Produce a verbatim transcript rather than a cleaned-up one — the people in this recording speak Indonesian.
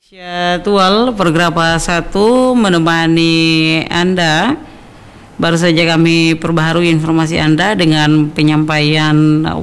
Jadwal program satu menemani Anda. Baru saja kami perbaharui informasi Anda dengan penyampaian